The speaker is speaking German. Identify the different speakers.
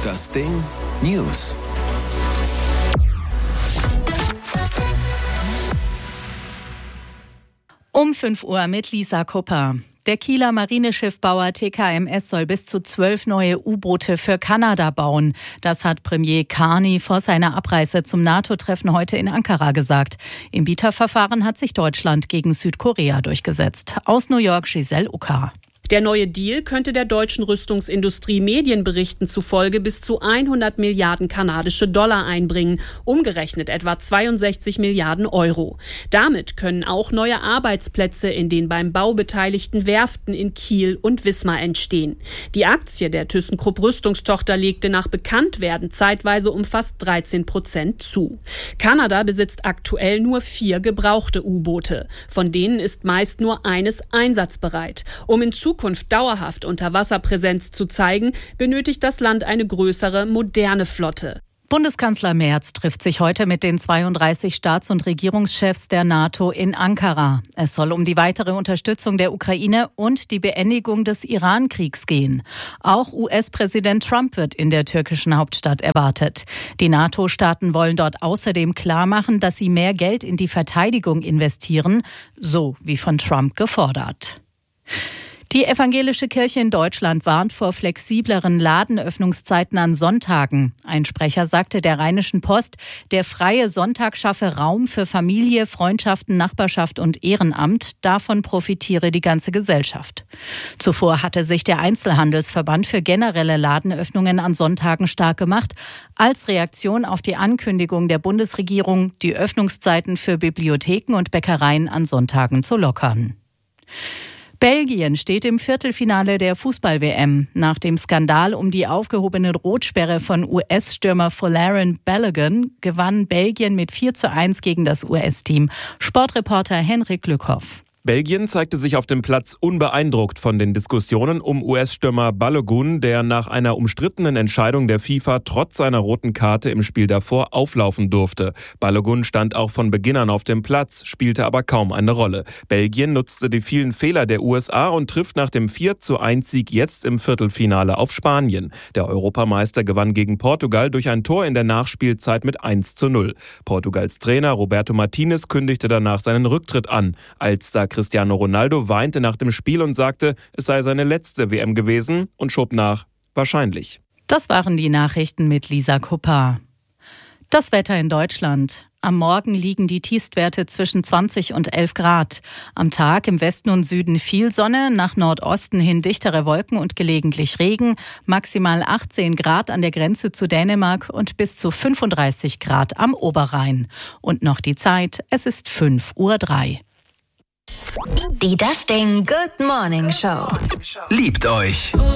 Speaker 1: Das Ding News.
Speaker 2: Um 5 Uhr mit Lisa Kupper. Der Kieler Marineschiffbauer TKMS soll bis zu 12 neue U-Boote für Kanada bauen. Das hat Premier Carney vor seiner Abreise zum NATO-Treffen heute in Ankara gesagt. Im Bieterverfahren hat sich Deutschland gegen Südkorea durchgesetzt. Aus New York Giselle Ucker.
Speaker 3: Der neue Deal könnte der deutschen Rüstungsindustrie Medienberichten zufolge bis zu 100 Milliarden kanadische Dollar einbringen, umgerechnet etwa 62 Milliarden Euro. Damit können auch neue Arbeitsplätze in den beim Bau beteiligten Werften in Kiel und Wismar entstehen. Die Aktie der ThyssenKrupp Rüstungstochter legte nach Bekanntwerden zeitweise um fast 13% zu. Kanada besitzt aktuell nur 4 gebrauchte U-Boote. Von denen ist meist nur eines einsatzbereit. Um in Zukunft dauerhaft Unterwasserpräsenz zu zeigen, benötigt das Land eine größere, moderne Flotte.
Speaker 2: Bundeskanzler Merz trifft sich heute mit den 32 Staats- und Regierungschefs der NATO in Ankara. Es soll um die weitere Unterstützung der Ukraine und die Beendigung des Iran-Kriegs gehen. Auch US-Präsident Trump wird in der türkischen Hauptstadt erwartet. Die NATO-Staaten wollen dort außerdem klarmachen, dass sie mehr Geld in die Verteidigung investieren, so wie von Trump gefordert. Die evangelische Kirche in Deutschland warnt vor flexibleren Ladenöffnungszeiten an Sonntagen. Ein Sprecher sagte der Rheinischen Post, der freie Sonntag schaffe Raum für Familie, Freundschaften, Nachbarschaft und Ehrenamt. Davon profitiere die ganze Gesellschaft. Zuvor hatte sich der Einzelhandelsverband für generelle Ladenöffnungen an Sonntagen stark gemacht, als Reaktion auf die Ankündigung der Bundesregierung, die Öffnungszeiten für Bibliotheken und Bäckereien an Sonntagen zu lockern. Belgien steht im Viertelfinale der Fußball-WM. Nach dem Skandal um die aufgehobene Rotsperre von US-Stürmer Folarin Balogun gewann Belgien mit 4:1 gegen das US-Team. Sportreporter Henrik Lückhoff.
Speaker 4: Belgien zeigte sich auf dem Platz unbeeindruckt von den Diskussionen um US-Stürmer Balogun, der nach einer umstrittenen Entscheidung der FIFA trotz seiner roten Karte im Spiel davor auflaufen durfte. Balogun stand auch von Beginn an auf dem Platz, spielte aber kaum eine Rolle. Belgien nutzte die vielen Fehler der USA und trifft nach dem 4:1-Sieg jetzt im Viertelfinale auf Spanien. Der Europameister gewann gegen Portugal durch ein Tor in der Nachspielzeit mit 1:0. Portugals Trainer Roberto Martinez kündigte danach seinen Rücktritt an. Als Cristiano Ronaldo weinte nach dem Spiel und sagte, es sei seine letzte WM gewesen und schob nach, wahrscheinlich.
Speaker 2: Das waren die Nachrichten mit Lisa Kupper. Das Wetter in Deutschland. Am Morgen liegen die Tiefstwerte zwischen 20 und 11 Grad. Am Tag im Westen und Süden viel Sonne, nach Nordosten hin dichtere Wolken und gelegentlich Regen. Maximal 18 Grad an der Grenze zu Dänemark und bis zu 35 Grad am Oberrhein. Und noch die Zeit, es ist 5:03 Uhr.
Speaker 5: Die Das Ding Good Morning Show.
Speaker 1: Liebt euch.